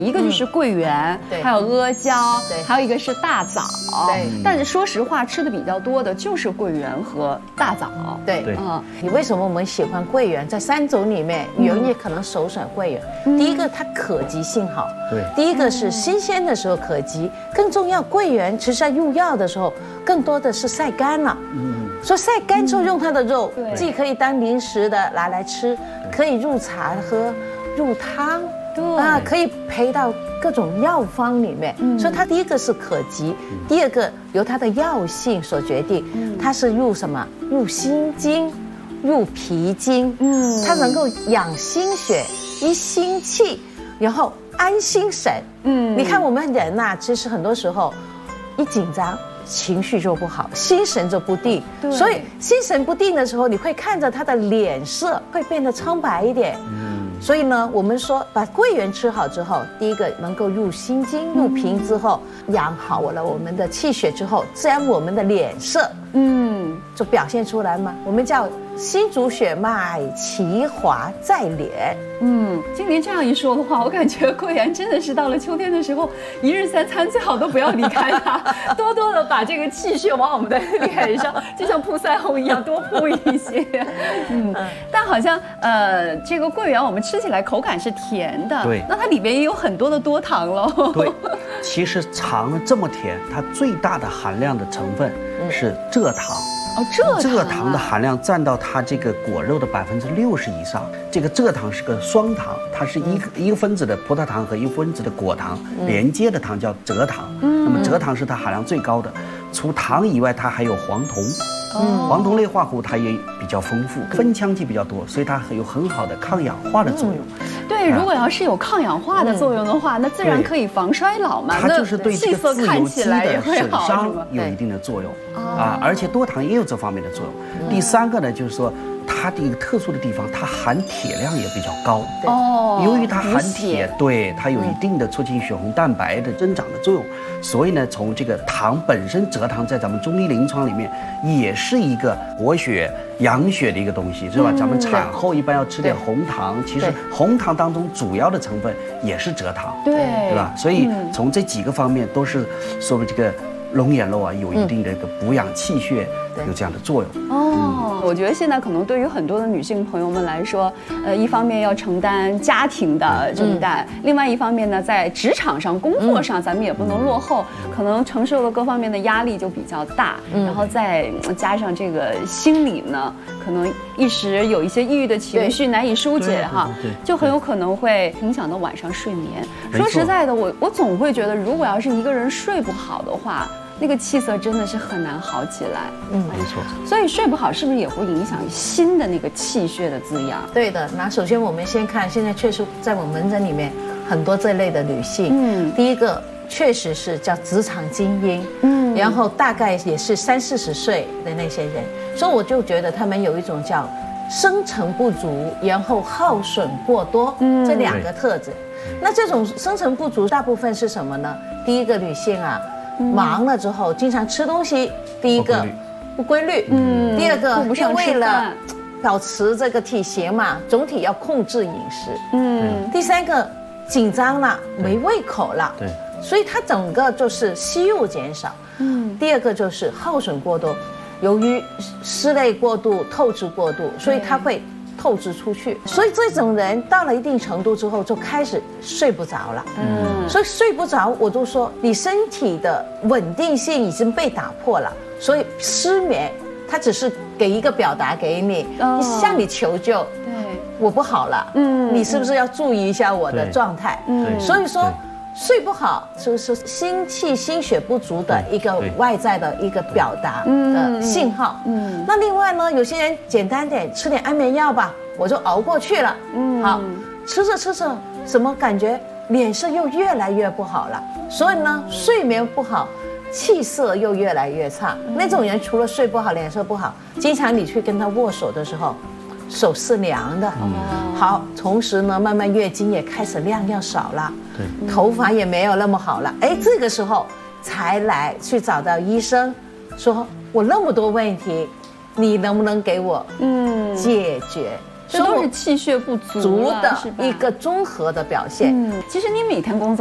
一个就是桂圆，还有阿胶，还有一个是大枣。 对， 但是说实话，吃的比较多的就是桂圆和大枣。 对，你为什么我们喜欢桂圆？在3种里面，有人也可能首选桂圆。第一个，它可及性好。 对， 第一个是新鲜的时候可及，更重要，桂圆其实在入药的时候，更多的是晒干了。所以晒干之后用它的肉，既可以当零食的拿来吃，可以入茶喝，入汤。可以配到各种药方里面，所以它第一个是可及，第二个由它的药性所决定，它是入什么？入心经，入脾经，它能够养心血、益心气，然后安心神。你看我们人呐，其实很多时候一紧张，情绪就不好，心神就不定，所以心神不定的时候，你会看着他的脸色会变得苍白一点。所以呢，我们说把桂圆吃好之后，第一个能够入心经、入脾之后，养好了我们的气血之后，自然我们的脸色，就表现出来嘛。我们叫心主血脉，其华在脸。 经您这样一说的话，我感觉桂圆真的是到了秋天的时候，一日3餐最好都不要离开它，多多的把这个气血往我们的脸上，就像铺腮红一样多铺一些。但好像这个桂圆我们吃起来口感是甜的， 对， 那它里边也有很多的多糖喽。 对，其实尝了这么甜，它最大的含量的成分是蔗糖。蔗糖的含量占到它这个果肉的60%以上。这个蔗糖是个双糖，它是一个分子的葡萄糖和一个分子的果糖连接的糖叫蔗糖。那么蔗糖是它含量最高的。除糖以外，它还有黄酮。黄酮类化合物它也比较丰富，酚羟基比较多，所以它有很好的抗氧化的作用。 对，如果要是有抗氧化的作用的话，那自然可以防衰老嘛。 它就是对这个自由基的损伤有一定的作用而且多糖也有这方面的作用。第三个呢，就是说它的一个特殊的地方，它含铁量也比较高。由于它含铁，对它有一定的促进血红蛋白的增长的作用，所以呢，从这个糖本身，蔗糖在咱们中医临床里面也是一个活血养血的一个东西，是吧？咱们产后一般要吃点红糖，其实红糖当中主要的成分也是蔗糖，对吧？所以从这几个方面都是说明这个龙眼肉有一定的一个补养气血有这样的作用。 我觉得现在可能对于很多的女性朋友们来说，一方面要承担家庭的重担，另外一方面呢，在职场上、工作上，咱们也不能落后，可能承受了各方面的压力就比较大，然后再加上这个心理呢，可能一时有一些抑郁的情绪难以疏解就很有可能会影响到晚上睡眠。说实在的，我总会觉得，如果要是一个人睡不好的话，那个气色真的是很难好起来。 没错。 所以睡不好是不是也会影响心的那个气血的滋养？ 对的。那首先我们先看，现在确实在我们门诊里面很多这类的女性。第一个确实是叫职场精英，然后大概也是30-40岁的那些人，所以我就觉得他们有一种叫生成不足，然后耗损过多这2个特质。那这种生成不足大部分是什么呢？第一个女性忙了之后，经常吃东西，第一个不规律，第二个又为了保持这个体型嘛，总体要控制饮食，第三个紧张了，没胃口了，对，所以它整个就是息肉减少，第二个就是耗损过多，由于失泪过度、透支过度，所以它会透支出去，所以这种人到了一定程度之后就开始睡不着了。所以睡不着，我就说你身体的稳定性已经被打破了，所以失眠它只是给一个表达给你，向你求救，我不好了，你是不是要注意一下我的状态？所以说睡不好就是心气心血不足的一个外在的一个表达的信号。那另外呢，有些人简单点吃点安眠药吧，我就熬过去了。好，吃着吃着，怎么感觉脸色又越来越不好了？所以呢，睡眠不好，气色又越来越差。那种人除了睡不好、脸色不好，经常你去跟他握手的时候，手是凉的。好，同时呢，慢慢月经也开始量要少了，头发也没有那么好了。这个时候才来去找到医生，说我那么多问题，你能不能给我解决？ 这都是气血不足的一个综合的表现。 其实你每天工作